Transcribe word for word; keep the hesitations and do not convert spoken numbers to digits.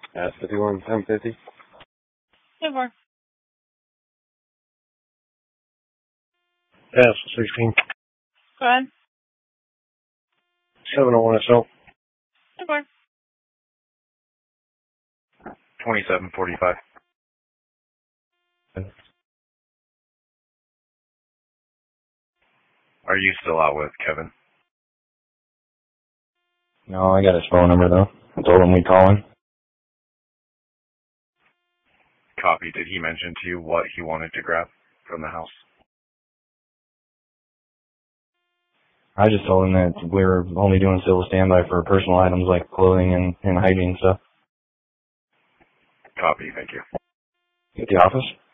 S fifty-one, ten fifty. ten four. S sixteen. Go ahead. seven oh one S L. ten four. twenty-seven forty-five. Are you still out with Kevin? No, I got his phone number, though. I told him we'd call him. Copy. Did he mention to you what he wanted to grab from the house? I just told him that we were only doing civil standby for personal items like clothing and, and hygiene stuff. Copy. Thank you. At the office?